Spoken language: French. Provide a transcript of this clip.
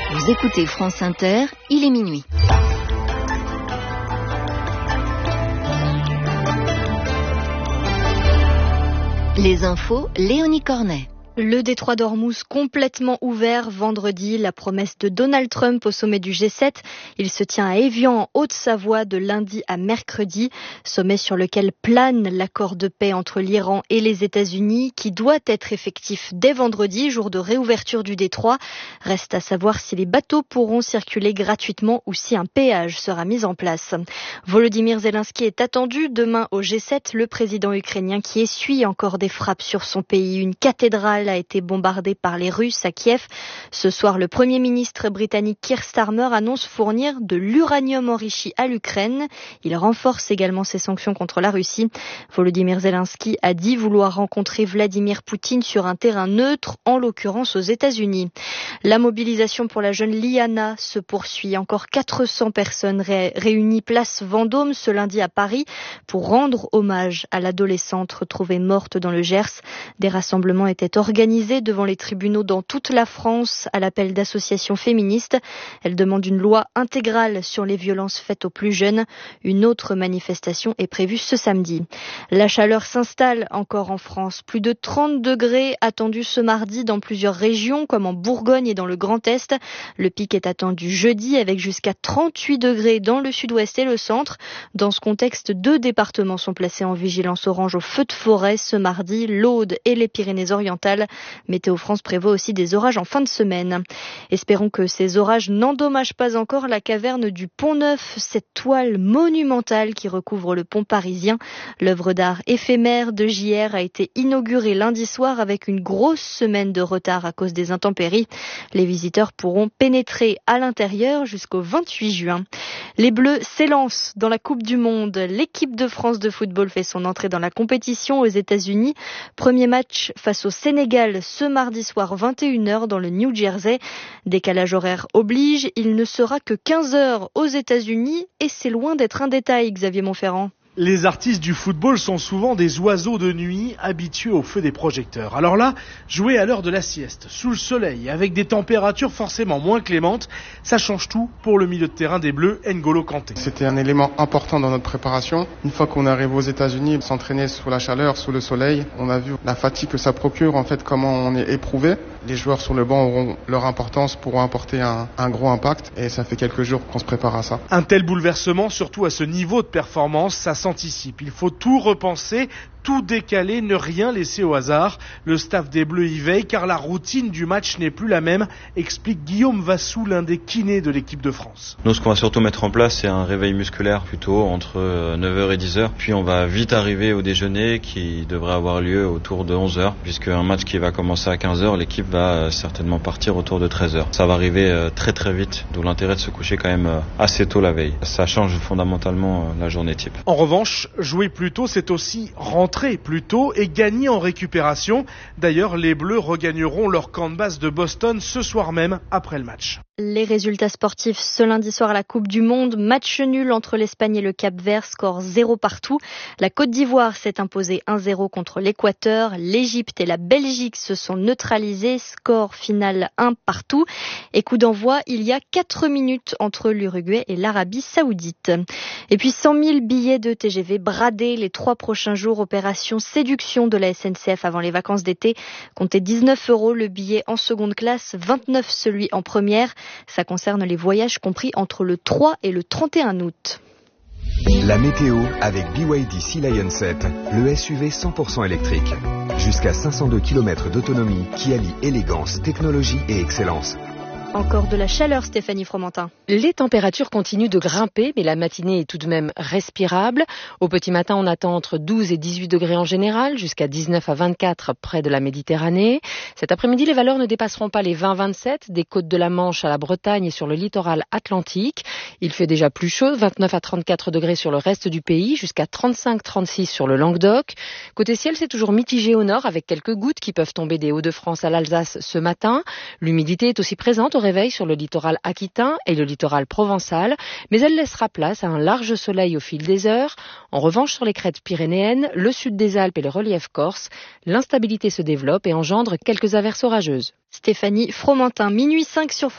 Vous écoutez France Inter, il est minuit. Les infos, Léonie Cornet. Le détroit d'Ormuz complètement ouvert vendredi, la promesse de Donald Trump au sommet du G7. Il se tient à Évian en Haute-Savoie de lundi à mercredi, sommet sur lequel plane l'accord de paix entre l'Iran et les États-Unis qui doit être effectif dès vendredi, jour de réouverture du détroit. Reste à savoir si les bateaux pourront circuler gratuitement ou si un péage sera mis en place. Volodymyr Zelensky est attendu demain au G7, le président ukrainien qui essuie encore des frappes sur son pays. Une cathédrale a été bombardée par les Russes à Kiev. Ce soir, le Premier ministre britannique Keir Starmer annonce fournir de l'uranium enrichi à l'Ukraine. Il renforce également ses sanctions contre la Russie. Volodymyr Zelensky a dit vouloir rencontrer Vladimir Poutine sur un terrain neutre, en l'occurrence aux États-Unis. La mobilisation pour la jeune Liana se poursuit. Encore 400 personnes réunies place Vendôme ce lundi à Paris pour rendre hommage à l'adolescente retrouvée morte dans le Gers. Des rassemblements étaient organisée devant les tribunaux dans toute la France à l'appel d'associations féministes. Elle demande une loi intégrale sur les violences faites aux plus jeunes. Une autre manifestation est prévue ce samedi. La chaleur s'installe encore en France. Plus de 30 degrés attendus ce mardi dans plusieurs régions comme en Bourgogne et dans le Grand Est. Le pic est attendu jeudi avec jusqu'à 38 degrés dans le sud-ouest et le centre. Dans ce contexte, 2 départements sont placés en vigilance orange au feu de forêt ce mardi, l'Aude et les Pyrénées-Orientales. Météo France prévoit aussi des orages en fin de semaine. Espérons que ces orages n'endommagent pas encore la caverne du Pont-Neuf, cette toile monumentale qui recouvre le pont parisien. L'œuvre d'art éphémère de JR a été inaugurée lundi soir avec une grosse semaine de retard à cause des intempéries. Les visiteurs pourront pénétrer à l'intérieur jusqu'au 28 juin. Les Bleus s'élancent dans la Coupe du Monde. L'équipe de France de football fait son entrée dans la compétition aux États-Unis. Premier match face au Sénégal ce mardi soir 21h dans le New Jersey. Décalage horaire oblige, il ne sera que 15h aux États-Unis et c'est loin d'être un détail, Xavier Montferrand. Les artistes du football sont souvent des oiseaux de nuit habitués au feu des projecteurs. Alors là, jouer à l'heure de la sieste, sous le soleil, avec des températures forcément moins clémentes, ça change tout pour le milieu de terrain des Bleus, N'Golo Kanté. C'était un élément important dans notre préparation. Une fois qu'on arrive aux États-Unis, s'entraîner sous la chaleur, sous le soleil, on a vu la fatigue que ça procure, en fait, comment on est éprouvé. Les joueurs sur le banc auront leur importance, pourront apporter un gros impact et ça fait quelques jours qu'on se prépare à ça. Un tel bouleversement, surtout à ce niveau de performance, ça s'anticipe. Il faut tout repenser, tout décaler, ne rien laisser au hasard. Le staff des Bleus y veille car la routine du match n'est plus la même, explique Guillaume Vassou, l'un des kinés de l'équipe de France. Nous, ce qu'on va surtout mettre en place, c'est un réveil musculaire plutôt entre 9h et 10h. Puis on va vite arriver au déjeuner qui devrait avoir lieu autour de 11h, puisque un match qui va commencer à 15h, l'équipe va certainement partir autour de 13h. Ça va arriver très très vite, d'où l'intérêt de se coucher quand même assez tôt la veille. Ça change fondamentalement la journée type. En revanche, jouer plus tôt, c'est aussi rentrer plus tôt et gagner en récupération. D'ailleurs, les Bleus regagneront leur camp de base de Boston ce soir même après le match. Les résultats sportifs ce lundi soir à la Coupe du Monde. Match nul entre l'Espagne et le Cap-Vert, score 0 partout. La Côte d'Ivoire s'est imposée 1-0 contre l'Équateur. L'Égypte et la Belgique se sont neutralisés, score final 1 partout. Et coup d'envoi, il y a 4 minutes entre l'Uruguay et l'Arabie Saoudite. Et puis 100 000 billets de TGV bradés les 3 prochains jours. Opération séduction de la SNCF avant les vacances d'été. Comptez 19 € le billet en seconde classe, 29 celui en première. Ça concerne les voyages compris entre le 3 et le 31 août. La météo avec BYD Sea Lion 7, le SUV 100% électrique. Jusqu'à 502 km d'autonomie qui allie élégance, technologie et excellence. Encore de la chaleur, Stéphanie Fromentin. Les températures continuent de grimper, mais la matinée est tout de même respirable. Au petit matin, on attend entre 12 et 18 degrés en général, jusqu'à 19 à 24 près de la Méditerranée. Cet après-midi, les valeurs ne dépasseront pas les 20-27, des côtes de la Manche à la Bretagne et sur le littoral atlantique. Il fait déjà plus chaud, 29 à 34 degrés sur le reste du pays, jusqu'à 35-36 sur le Languedoc. Côté ciel, c'est toujours mitigé au nord, avec quelques gouttes qui peuvent tomber des Hauts-de-France à l'Alsace ce matin. L'humidité est aussi présente au réveil sur le littoral aquitain et le littoral provençal, mais elle laissera place à un large soleil au fil des heures. En revanche, sur les crêtes pyrénéennes, le sud des Alpes et le relief corse, l'instabilité se développe et engendre quelques averses orageuses. Stéphanie Fromentin, minuit 5 sur